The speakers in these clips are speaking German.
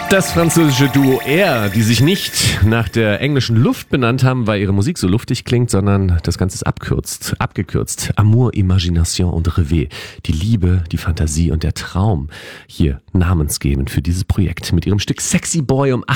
Das französische Duo Air, die sich nicht nach der englischen Luft benannt haben, weil ihre Musik so luftig klingt, sondern das Ganze ist abgekürzt. Amour, Imagination und Rêve. Die Liebe, die Fantasie und der Traum. Hier namensgebend für dieses Projekt mit ihrem Stück Sexy Boy um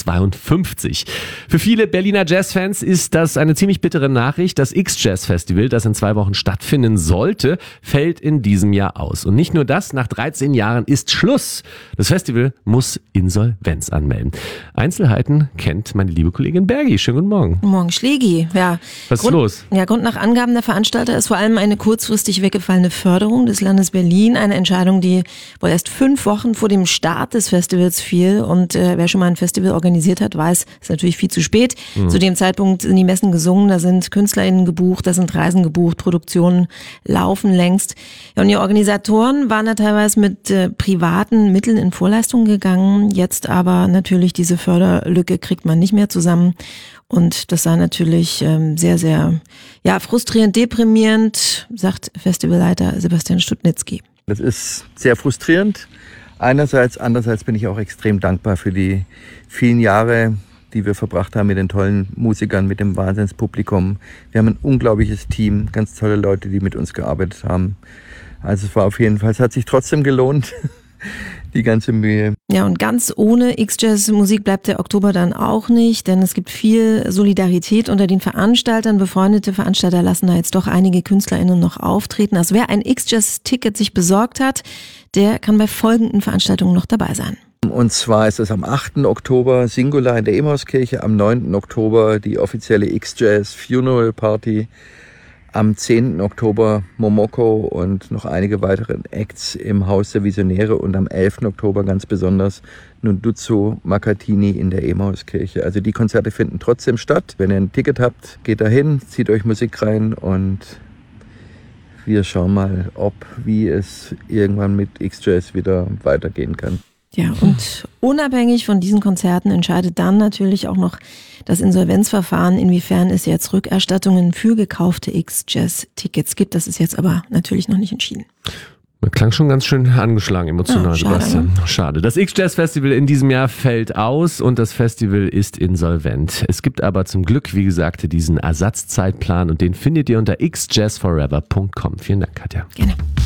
8.52 Uhr. Für viele Berliner Jazzfans ist das eine ziemlich bittere Nachricht. Das X-Jazz Festival, das in 2 Wochen stattfinden sollte, fällt in diesem Jahr aus. Und nicht nur das, nach 13 Jahren ist Schluss. Das Festival muss Insolvenz anmelden. Einzelheiten kennt meine liebe Kollegin Bergi. Schönen guten Morgen. Morgen, Schlägi. Ja. Was ist los? Ja, Grund nach Angaben der Veranstalter ist vor allem eine kurzfristig weggefallene Förderung des Landes Berlin. Eine Entscheidung, die wohl erst 5 Wochen vor dem Start des Festivals fiel. Und wer schon mal ein Festival organisiert hat, weiß, ist natürlich viel zu spät. Zu dem Zeitpunkt sind die Messen gesungen, da sind KünstlerInnen gebucht, da sind Reisen gebucht, Produktionen laufen längst. Ja, und die Organisatoren waren da teilweise mit privaten Mitteln in Vorleistungen gegangen. Jetzt aber natürlich diese Förderlücke kriegt man nicht mehr zusammen. Und das sei natürlich sehr, sehr frustrierend, deprimierend, sagt Festivalleiter Sebastian Studnitzky. Das ist sehr frustrierend. Andererseits bin ich auch extrem dankbar für die vielen Jahre, die wir verbracht haben mit den tollen Musikern, mit dem Wahnsinnspublikum. Wir haben ein unglaubliches Team, ganz tolle Leute, die mit uns gearbeitet haben. Also es war auf jeden Fall, es hat sich trotzdem gelohnt, die ganze Mühe. Ja, und ganz ohne X-Jazz-Musik bleibt der Oktober dann auch nicht, denn es gibt viel Solidarität unter den Veranstaltern. Befreundete Veranstalter lassen da jetzt doch einige KünstlerInnen noch auftreten. Also wer ein X-Jazz-Ticket sich besorgt hat, der kann bei folgenden Veranstaltungen noch dabei sein. Und zwar ist es am 8. Oktober Singular in der Emauskirche, am 9. Oktober die offizielle X-Jazz Funeral Party, am 10. Oktober Momoko und noch einige weitere Acts im Haus der Visionäre und am 11. Oktober ganz besonders Nunduzzo Makatini in der Emauskirche. Also die Konzerte finden trotzdem statt. Wenn ihr ein Ticket habt, geht dahin, zieht euch Musik rein und wir schauen mal, wie es irgendwann mit X-Jazz wieder weitergehen kann. Ja, und unabhängig von diesen Konzerten entscheidet dann natürlich auch noch das Insolvenzverfahren, inwiefern es jetzt Rückerstattungen für gekaufte X-Jazz-Tickets gibt. Das ist jetzt aber natürlich noch nicht entschieden. Das klang schon ganz schön angeschlagen, emotional, ja, schade, Sebastian. Schade. Das X-Jazz-Festival in diesem Jahr fällt aus und das Festival ist insolvent. Es gibt aber zum Glück, wie gesagt, diesen Ersatzzeitplan und den findet ihr unter xjazzforever.com. Vielen Dank, Katja. Gerne.